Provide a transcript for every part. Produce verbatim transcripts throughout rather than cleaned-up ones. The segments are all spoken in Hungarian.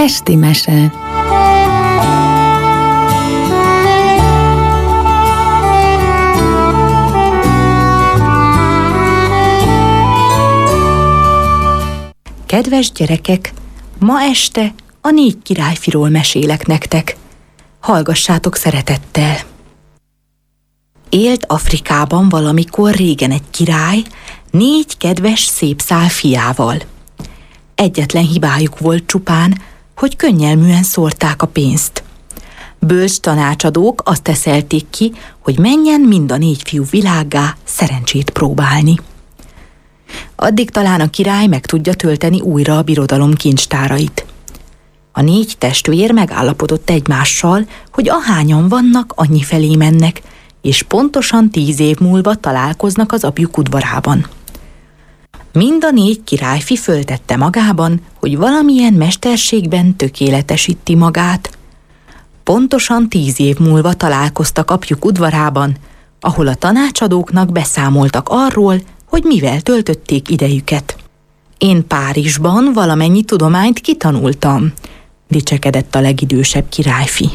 Esti mese. Kedves gyerekek, ma este a négy királyfiról mesélek nektek. Hallgassátok szeretettel! Élt Afrikában valamikor régen egy király, négy kedves szép szál fiával. Egyetlen hibájuk volt csupán, hogy könnyelműen szórták a pénzt. Bölcs tanácsadók azt teszelték ki, hogy menjen mind a négy fiú világgá szerencsét próbálni. Addig talán a király meg tudja tölteni újra a birodalom kincstárait. A négy testvér megállapodott egymással, hogy ahányan vannak, annyi felé mennek, és pontosan tíz év múlva találkoznak az apjuk udvarában. Mind a négy királyfi föltette magában, hogy valamilyen mesterségben tökéletesíti magát. Pontosan tíz év múlva találkoztak apjuk udvarában, ahol a tanácsadóknak beszámoltak arról, hogy mivel töltötték idejüket. Én Párizsban valamennyi tudományt kitanultam, dicsekedett a legidősebb királyfi.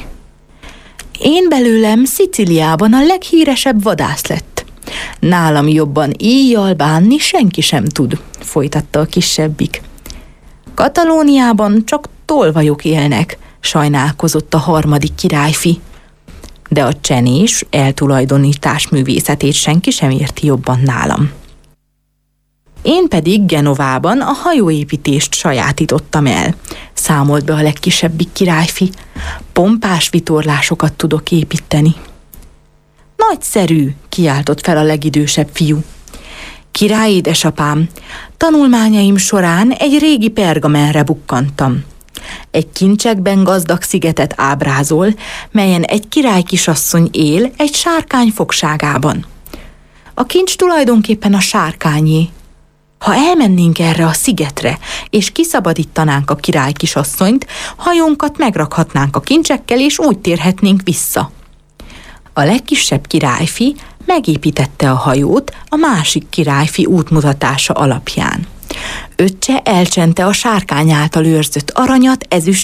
Én belőlem Szicíliában a leghíresebb vadász lett. Nálam jobban íjjal bánni senki sem tud, folytatta a kisebbik. Katalóniában csak tolvajok élnek, sajnálkozott a harmadik királyfi. De a csenés, eltulajdonítás művészetét senki sem érti jobban nálam. Én pedig Genovában a hajóépítést sajátítottam el, számolt be a legkisebbik királyfi. Pompás vitorlásokat tudok építeni. Nagyszerű, kiáltott fel a legidősebb fiú. Király édesapám, tanulmányaim során egy régi pergamenre bukkantam. Egy kincsekben gazdag szigetet ábrázol, melyen egy király kisasszony él egy sárkány fogságában. A kincs tulajdonképpen a sárkányé. Ha elmennénk erre a szigetre, és kiszabadítanánk a király kisasszonyt, hajónkat megrakhatnánk a kincsekkel, és úgy térhetnénk vissza. A legkisebb királyfi megépítette a hajót a másik királyfi útmutatása alapján. Öccse elcsente a sárkány által őrzött aranyat, ezüstöt